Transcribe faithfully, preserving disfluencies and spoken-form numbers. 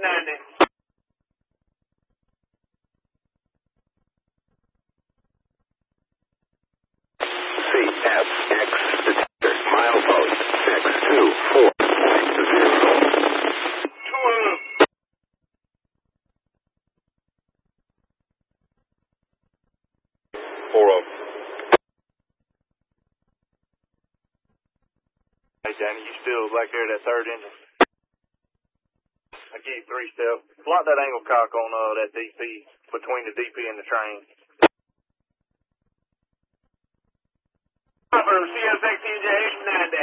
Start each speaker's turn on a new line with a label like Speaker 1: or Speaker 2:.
Speaker 1: ninety.
Speaker 2: C F X detector, milepost, X two four zero.
Speaker 1: Two of them.
Speaker 2: Four of them.
Speaker 1: Hey, Danny, you still back there, that third engine? I give you three steps. Block that angle cock on uh, that D P, between the D P and the train. C S X N J eight ninety.